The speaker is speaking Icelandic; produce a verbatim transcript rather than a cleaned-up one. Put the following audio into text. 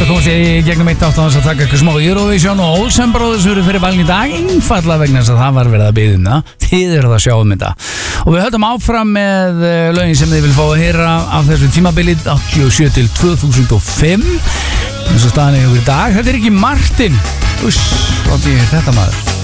að komast í gegnum eitt átt á þess að taka eitthvað smá Eurovision og Olsen Brothers eru fyrir valin í dag einfallega vegna þess að það var verið að biðja um það. Þið eru það að sjá um þetta og við höldum áfram með lögin sem þið vil fá að heyra af þessu tímabili áttatíu og sjö til tvö þúsund og fimm eins og staðan er í dag. Þetta er ekki Martin. Uss, hvað er þetta maður?